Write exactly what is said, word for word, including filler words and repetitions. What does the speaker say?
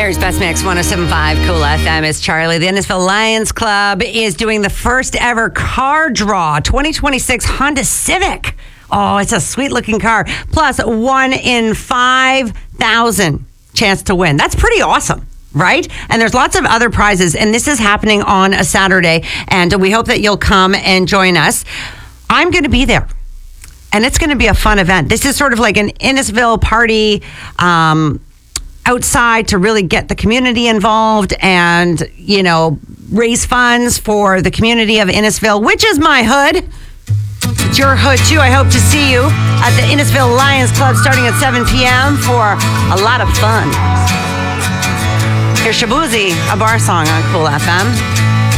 Gary's Best Mix, one oh seven point five Cool F M. It's Charlie. The Innisfil Lions Club is doing the first ever car draw, twenty twenty-six Honda Civic. Oh, it's a sweet looking car. Plus one in five thousand chance to win. That's pretty awesome, right? And there's lots of other prizes. And this is happening on a Saturday. And we hope that you'll come and join us. I'm going to be there. And it's going to be a fun event. This is sort of like an Innisfil party um, outside to really get the community involved and, you know, raise funds for the community of Innisfil, which is my hood. It's your hood, too. I hope to see you at the Innisfil Lions Club starting at seven p.m. for a lot of fun. Here's Shaboozey, a bar song on Cool F M.